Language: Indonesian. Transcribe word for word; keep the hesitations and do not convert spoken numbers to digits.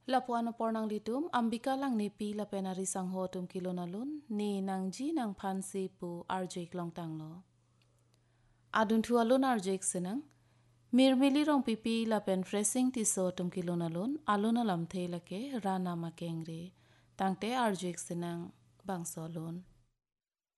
Lapuan pornang litum ambika lang ni pi lapenari sang ho tum kilo nalun ni nang ji nang pansi pu arjek long tanglo. Adun tu alun arjek senang mirmili rong pipi lapen freshing ti so tum kilo nalun alun alam the lake rana makengre tangte arjek senang bang solun.